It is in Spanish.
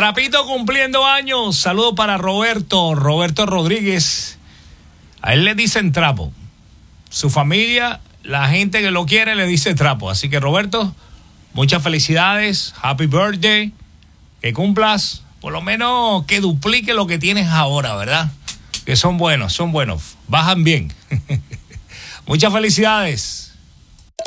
Trapito cumpliendo años. Saludo para Roberto Rodríguez. A él le dicen Trapo. Su familia, la gente que lo quiere, le dice Trapo. Así que, Roberto, muchas felicidades. Happy birthday. Que cumplas, por lo menos que duplique lo que tienes ahora, ¿verdad? Que son buenos. Bajan bien. Muchas felicidades.